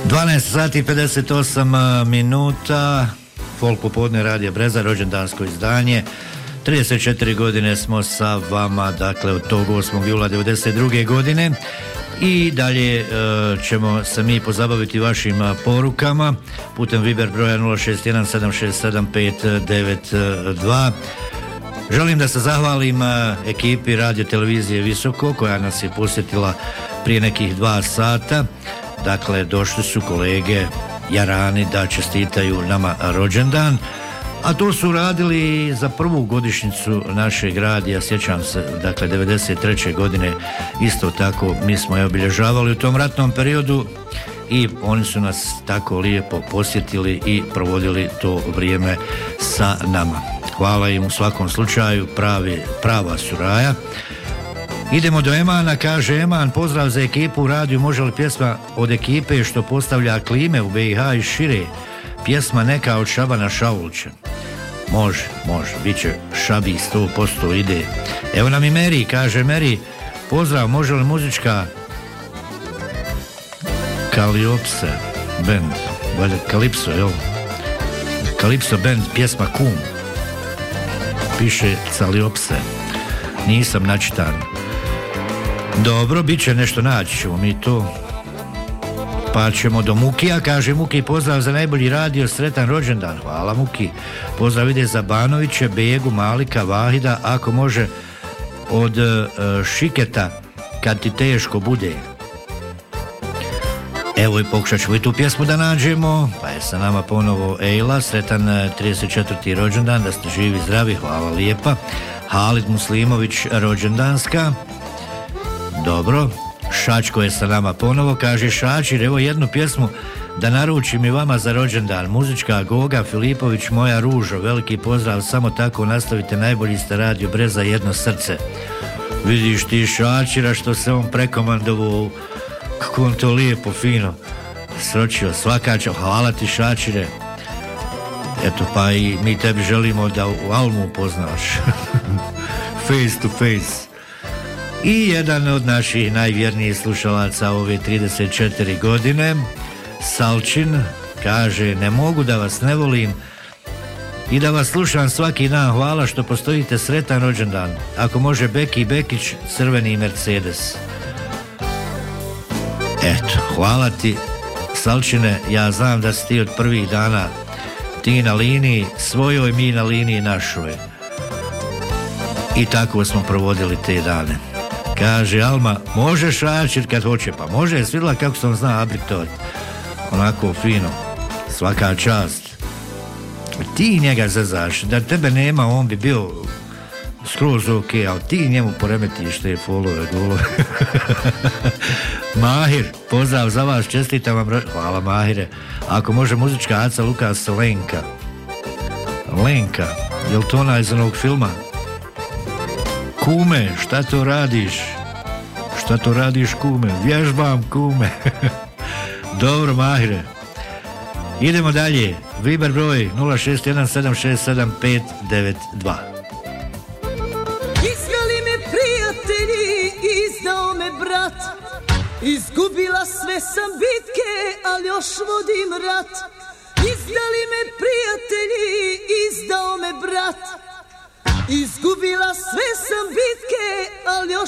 12 sati 58 minuta, Folk popodne Radija Breza, rođendansko izdanje. 34 godine smo sa vama, dakle od tog 8. jula 92. godine. I dalje ćemo se mi pozabaviti vašim porukama putem Viber broja 061-767-592. Želim da se zahvalim ekipi Radio Televizije Visoko koja nas je posjetila prije nekih 2 sata. Dakle, došli su kolege Jarani da čestitaju nama rođendan, a to su radili za prvu godišnjicu našeg radija, sjećam se, dakle 93. godine isto tako mi smo je obilježavali u tom ratnom periodu i oni su nas tako lijepo posjetili i provodili to vrijeme sa nama. Hvala im u svakom slučaju, prava suraja. Idemo do Emana, kaže Eman, pozdrav za ekipu u radiju, može li pjesma od ekipe što postavlja klime u BiH i šire, pjesma neka od Šabana Šaulića? Može, bit će Šabi 100% ide. Evo nam i Meri, kaže Meri, pozdrav, može li muzička Kaliopse band, valjda Kalipso, jel? Kalipso band, pjesma Kum. Piše Caliopse, nisam načitan. Dobro, bit će nešto, naći ćemo mi to. Pa ćemo do Mukija, kaže Muki, pozdrav za najbolji radio, sretan rođendan. Hvala Muki. Pozdrav ide za Banoviće, Begu, Malika, Vahida, ako može od Šiketa, kad ti teško bude. Evo i pokušat ćemo i tu pjesmu da nađemo. Pa je sa nama ponovo Ejla, sretan 34. rođendan, da ste živi, zdravi, hvala lijepa. Halid Muslimović, rođendanska. Dobro, Šačko je sa nama ponovo, kaže Šačir, evo jednu pjesmu da naručim i vama za rođendan, muzička Goga Filipović, moja ružo, veliki pozdrav, samo tako nastavite, najbolji ste Radio Breza, jedno srce. Vidiš ti Šačira što se on prekomandovao, kako on to lijepo, fino sročio, svakačo, hvala ti Šačire. Eto, pa i mi tebi želimo da u Almu upoznaš face to face. I jedan od naših najvjernijih slušalaca ove 34 godine, Salčin, kaže, ne mogu da vas ne volim i da vas slušam svaki dan, hvala što postojite, sretan rođendan. Ako može Beki Bekić, crveni Mercedes. Eto, hvala ti Salčine, ja znam da si ti od prvih dana, ti na liniji svojoj, mi na liniji našoj. I tako smo provodili te dane. Kaže Alma, može Šačir kad hoće, pa može, je svidjela kako sam zna abritovati. Onako fino, svaka čast. Ti njega zezaš, da tebe nema, on bi bio skroz ok, ali ti njemu poremetiš te folove, golove. Mahir, pozdrav za vas, čestitam vam, hvala Mahire. Ako može muzička Aca Lukas Lenka. Lenka, je li to ona iz onog filma? Kume, šta to radiš? Šta to radiš, kume? Vježbam, kume. Dobro, Mahire. Idemo dalje. Viber broj 061-767-592. Izdali me prijatelji, izdao me brat. Izgubila sve sam bitke, ali još vodim rat. Izdali me prijatelji, izdao me brat. Izgubila sve sam bitke, ali još